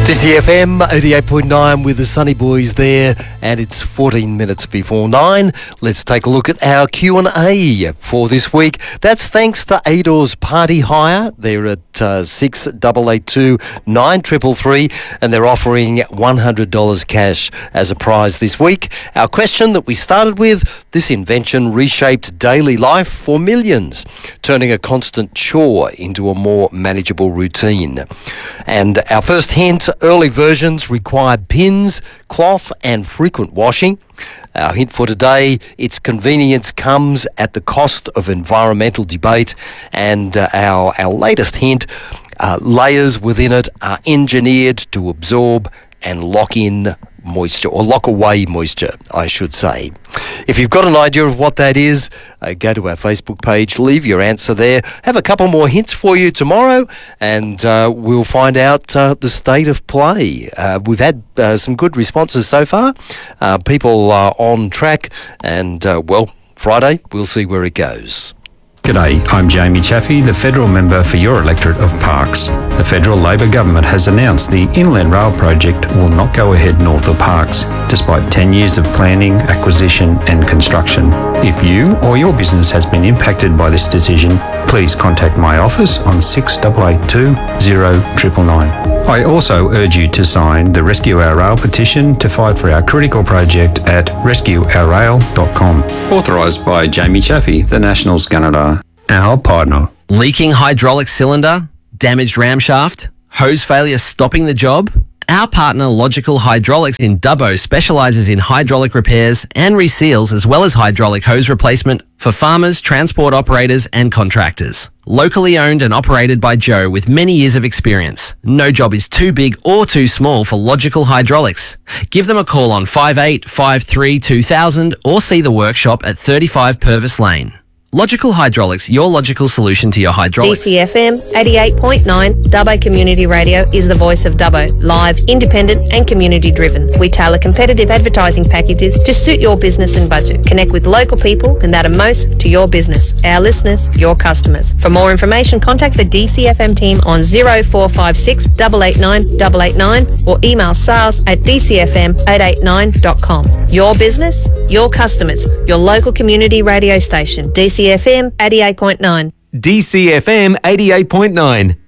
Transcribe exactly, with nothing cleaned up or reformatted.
D C F M eighty-eight point nine with the Sunny Boys there, and it's fourteen minutes before nine. Let's take a look at our Q and A for this week. That's thanks to Ador's Party Hire. They're at uh, six eight eight two, nine three three three, and they're offering one hundred dollars cash as a prize this week. Our question that we started with, this invention reshaped daily life for millions, turning a constant chore into a more manageable routine. And our first hint, early versions required pins, cloth and frequent washing. Our hint for today, its convenience comes at the cost of environmental debate. And uh, our, our latest hint, uh, layers within it are engineered to absorb and lock in moisture, or lock away moisture, I should say. If you've got an idea of what that is, uh, go to our Facebook page, leave your answer there. Have a couple more hints for you tomorrow, and uh, we'll find out uh, the state of play. Uh, we've had uh, some good responses so far. Uh, people are on track, and, uh, well, Friday, we'll see where it goes. G'day, I'm Jamie Chaffey, the federal member for your electorate of Parkes. The federal Labor government has announced the Inland Rail project will not go ahead north of Parkes, despite ten years of planning, acquisition and construction. If you or your business has been impacted by this decision, please contact my office on six eight eight two, zero nine nine nine. I also urge you to sign the Rescue Our Rail petition to fight for our critical project at rescue our rail dot com. Authorised by Jamie Chaffey, the Nationals Gunnedah, our partner. Leaking hydraulic cylinder? Damaged ram shaft? Hose failure stopping the job? Our partner Logical Hydraulics in Dubbo specialises in hydraulic repairs and reseals, as well as hydraulic hose replacement for farmers, transport operators and contractors. Locally owned and operated by Joe with many years of experience. No job is too big or too small for Logical Hydraulics. Give them a call on five eight five three two thousand or see the workshop at thirty-five Purvis Lane. Logical Hydraulics, your logical solution to your hydraulics. D C F M eighty-eight point nine, Dubbo Community Radio is the voice of Dubbo. Live, independent and community driven. We tailor competitive advertising packages to suit your business and budget. Connect with local people and that are most to your business. Our listeners, your customers. For more information, contact the D C F M team on zero four five six, eight eight nine, eight eight nine or email sales at d c f m eight eight nine dot com. Your business, your customers, your local community radio station. D C F M eighty-eight point nine. D C F M eighty-eight point nine.